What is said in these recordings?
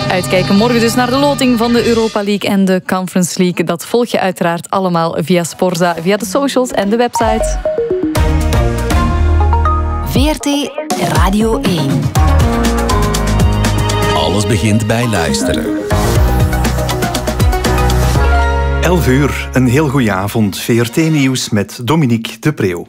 Uitkijken morgen dus naar de loting van de Europa League en de Conference League. Dat volg je uiteraard allemaal via Sporza, via de socials en de website. VRT Radio 1. Alles begint bij luisteren. 11 uur, een heel goede avond. VRT-nieuws met Dominique de Preeuw.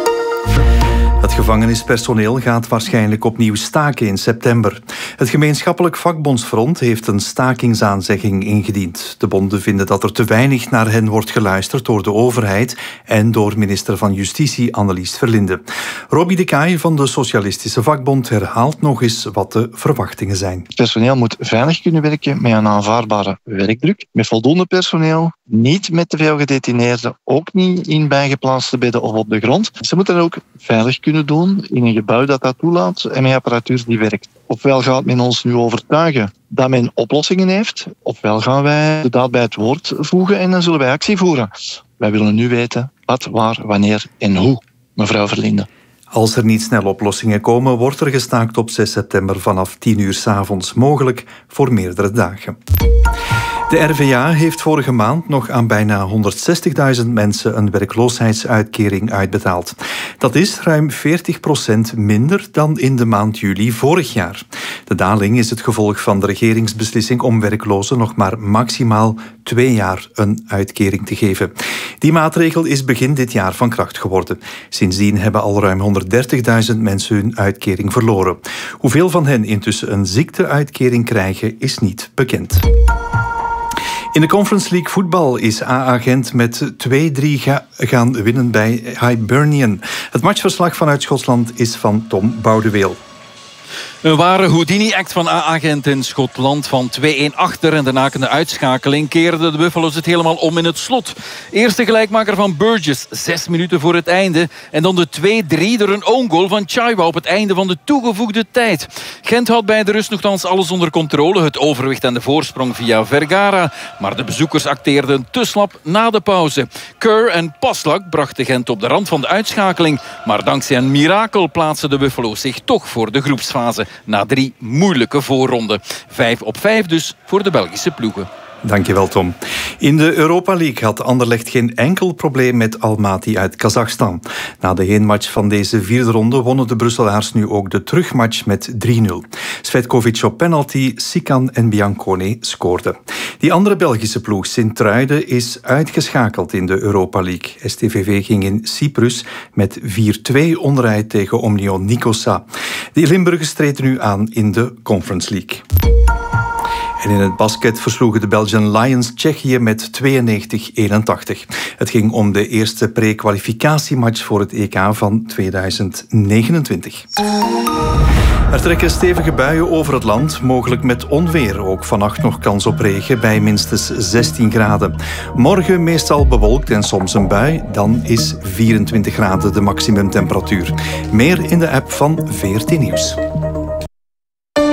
Het gevangenispersoneel gaat waarschijnlijk opnieuw staken in september. Het gemeenschappelijk vakbondsfront heeft een stakingsaanzegging ingediend. De bonden vinden dat er te weinig naar hen wordt geluisterd door de overheid en door minister van Justitie Annelies Verlinde. Robbie de Kaai van de Socialistische Vakbond herhaalt nog eens wat de verwachtingen zijn. Het personeel moet veilig kunnen werken met een aanvaardbare werkdruk, met voldoende personeel, niet met te veel gedetineerden, ook niet in bijgeplaatste bedden of op de grond. Ze moeten dat ook veilig kunnen doen in een gebouw dat toelaat en met apparatuur die werkt. Ofwel gaat men ons nu overtuigen dat men oplossingen heeft, ofwel gaan wij de daad bij het woord voegen en dan zullen wij actie voeren. Wij willen nu weten wat, waar, wanneer en hoe, mevrouw Verlinde. Als er niet snel oplossingen komen, wordt er gestaakt op 6 september vanaf 10 uur 's avonds, mogelijk voor meerdere dagen. De RVA heeft vorige maand nog aan bijna 160.000 mensen een werkloosheidsuitkering uitbetaald. Dat is ruim 40% minder dan in de maand juli vorig jaar. De daling is het gevolg van de regeringsbeslissing om werklozen nog maar maximaal 2 jaar een uitkering te geven. Die maatregel is begin dit jaar van kracht geworden. Sindsdien hebben al ruim 130.000 mensen hun uitkering verloren. Hoeveel van hen intussen een ziekteuitkering krijgen, is niet bekend. In de Conference League voetbal is AA Gent met 2-3 gaan winnen bij Hibernian. Het matchverslag vanuit Schotland is van Tom Boudeweel. Een ware Houdini-act van AA Gent in Schotland. Van 2-1 achter en de nakende uitschakeling keerden de Buffalo's het helemaal om in het slot. Eerste gelijkmaker van Burgess, 6 minuten voor het einde. En dan de 2-3 door een own goal van Chaiwa op het einde van de toegevoegde tijd. Gent had bij de rust nogthans alles onder controle. Het overwicht en de voorsprong via Vergara. Maar de bezoekers acteerden te slap na de pauze. Kerr en Paslak brachten Gent op de rand van de uitschakeling. Maar dankzij een mirakel plaatsten de Buffalo's zich toch voor de groepsfase. Na 3 moeilijke voorronden. 5-5 dus voor de Belgische ploegen. Dankjewel, Tom. In de Europa League had Anderlecht geen enkel probleem met Almaty uit Kazachstan. Na de heenmatch van deze 4e ronde wonnen de Brusselaars nu ook de terugmatch met 3-0. Svetkovic op penalty, Sikan en Biancone scoorden. Die andere Belgische ploeg, Sint-Truiden, is uitgeschakeld in de Europa League. STVV ging in Cyprus met 4-2 onderuit tegen Omnion Nicosia. De Limburgers treden nu aan in de Conference League. En in het basket versloegen de Belgian Lions Tsjechië met 92-81. Het ging om de eerste pre-kwalificatiematch voor het EK van 2029. Er trekken stevige buien over het land, mogelijk met onweer. Ook vannacht nog kans op regen bij minstens 16 graden. Morgen meestal bewolkt en soms een bui, dan is 24 graden de maximumtemperatuur. Meer in de app van VRT Nieuws.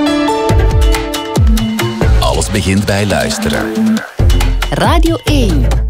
Alles begint bij luisteren. Radio 1.